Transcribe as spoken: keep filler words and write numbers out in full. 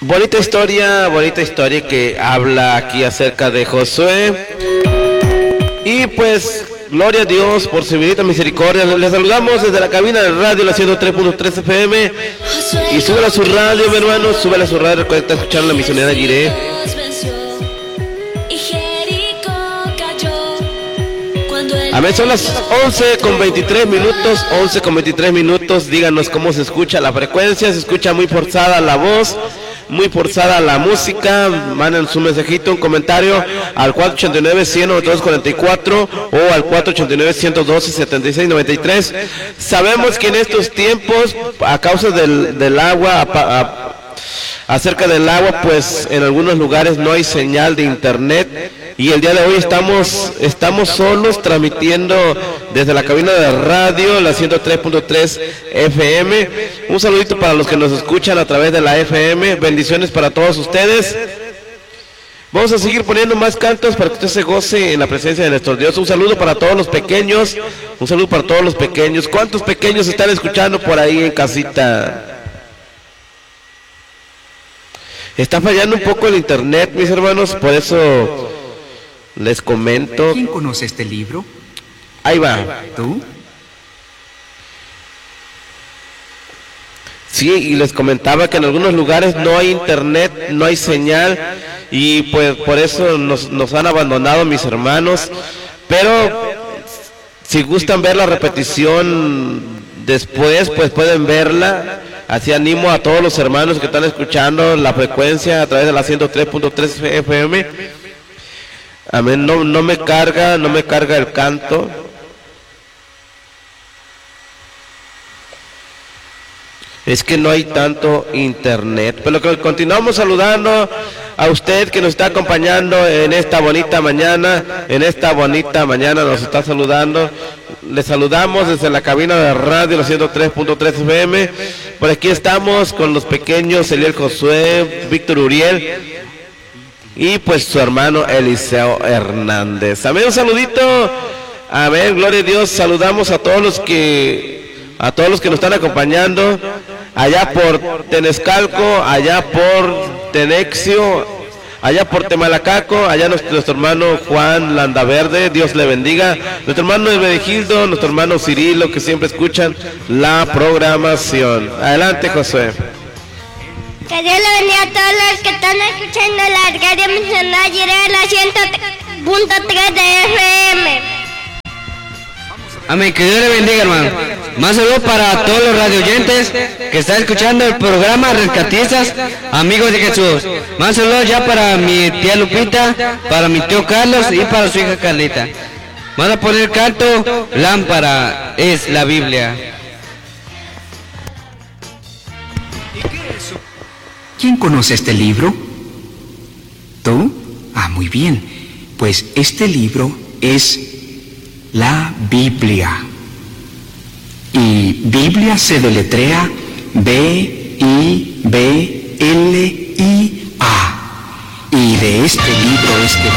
Bonita historia, bonita historia que habla aquí acerca de Josué. Y pues, gloria a Dios por su infinita misericordia. Les saludamos desde la cabina de radio, la ciento tres punto tres F M. Y súbela a su radio, mi hermano, súbela a su radio. Recuerda que está escuchando la misionera Jiré. Amén, son las once con veintitrés minutos, once con veintitrés minutos. Díganos cómo se escucha la frecuencia, se escucha muy forzada la voz, muy forzada la música. Manden su mensajito, un comentario al cuatro ochenta y nueve, cien, noventa y dos cuarenta y cuatro o al cuatro ochenta y nueve, ciento doce, setenta y seis noventa y tres. Sabemos que en estos tiempos, a causa del, del agua, a, a, acerca del agua, pues en algunos lugares no hay señal de internet. Y el día de hoy estamos estamos solos transmitiendo desde la cabina de radio, la ciento tres punto tres F M. Un saludito para los que nos escuchan a través de la F M. Bendiciones para todos ustedes. Vamos a seguir poniendo más cantos para que usted se goce en la presencia de nuestro Dios. Un saludo para todos los pequeños. Un saludo para todos los pequeños. ¿Cuántos pequeños están escuchando por ahí en casita? Está fallando un poco el internet, mis hermanos, por eso les comento. ¿Quién conoce este libro? Ahí va. ¿Tú? Sí, y les comentaba que en algunos lugares no hay internet, no hay señal, y pues por eso nos, nos han abandonado mis hermanos. Pero si gustan ver la repetición después, pues pueden verla. Así animo a todos los hermanos que están escuchando la frecuencia a través de la ciento tres punto tres F M. Amén, no, no me carga, no me carga el canto. Es que no hay tanto internet. Pero continuamos saludando a usted que nos está acompañando en esta bonita mañana. En esta bonita mañana nos está saludando. Le saludamos desde la cabina de radio, la ciento tres punto tres F M. Por aquí estamos con los pequeños, Eliel Josué, Víctor Uriel y pues su hermano Eliseo Hernández. Amén, un saludito. Amén, gloria a Dios. Saludamos a todos los que a todos los que nos están acompañando allá por Tenescalco, allá por Tenexio, allá por Temalacaco, allá nuestro, nuestro hermano Juan Landaverde, Dios le bendiga. Nuestro hermano Hermenegildo, nuestro hermano Cirilo, que siempre escuchan la programación. Adelante, Josué. Que Dios le bendiga a todos los que están escuchando la radio misionera Jiré, la ciento tres punto tres de F M. Amén, que Dios le bendiga, hermano. Más saludos para todos los radioyentes que están escuchando el programa Rescatistas, amigos de Jesús. Más saludos ya para mi tía Lupita, para mi tío Carlos y para su hija Carlita. Van a poner canto, lámpara es la Biblia. ¿Quién conoce este libro? ¿Tú? Ah, muy bien. Pues este libro es la Biblia. Y Biblia se deletrea B I B L I A. Y de este libro es que